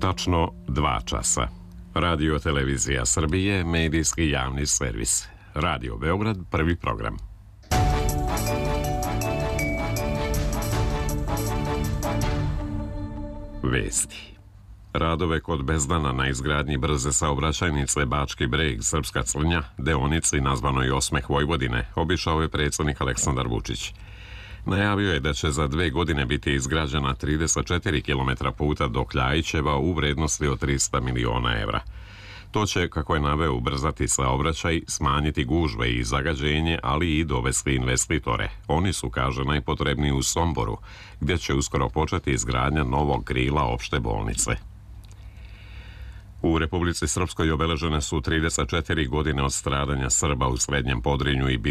Tačno 2 časa. Radio Televizija Srbije, medijski javni servis. Radio Beograd, prvi program. Vesti. Radove kod Bezdana na izgradnji brze saobraćajnice Bački Breg, Srpska Crnja, deonici nazvanoj Osmeh Vojvodine, obišao je predsjednik Aleksandar Vučić. Najavio je da će za 2 godine biti izgrađena 34 km puta do Kljajićeva u vrednosti od 300 miliona evra. To će, kako je naveo, ubrzati saobraćaj, smanjiti gužve i zagađenje, ali i dovesti investitore. Oni su, kaže, najpotrebniji u Somboru, gdje će uskoro početi izgradnja novog krila opšte bolnice. U Republici Srpskoj obeležene su 34 godine od stradanja Srba u Srednjem Podrinju i